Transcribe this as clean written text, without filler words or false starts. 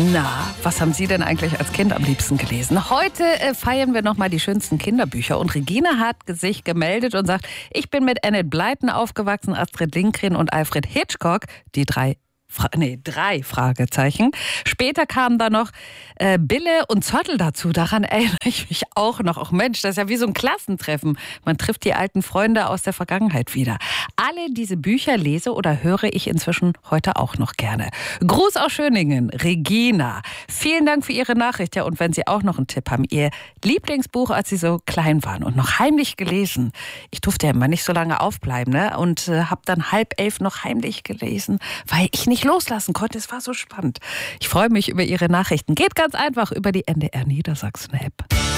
Na, was haben Sie denn eigentlich als Kind am liebsten gelesen? Heute feiern wir nochmal die schönsten Kinderbücher. Und Regina hat sich gemeldet und sagt, ich bin mit Enid Blyton aufgewachsen, Astrid Lindgren und Alfred Hitchcock. Die drei Fragezeichen. Später kamen da noch Bille und Zottel dazu. Daran erinnere ich mich auch noch. Ach Mensch, das ist ja wie so ein Klassentreffen. Man trifft die alten Freunde aus der Vergangenheit wieder. Alle diese Bücher lese oder höre ich inzwischen heute auch noch gerne. Gruß aus Schöningen, Regina. Vielen Dank für Ihre Nachricht. Ja, und wenn Sie auch noch einen Tipp haben, Ihr Lieblingsbuch, als Sie so klein waren und noch heimlich gelesen. Ich durfte ja immer nicht so lange aufbleiben, ne? Und habe dann 10:30 noch heimlich gelesen, weil ich nicht loslassen konnte. Es war so spannend. Ich freue mich über Ihre Nachrichten. Geht ganz einfach über die NDR Niedersachsen App.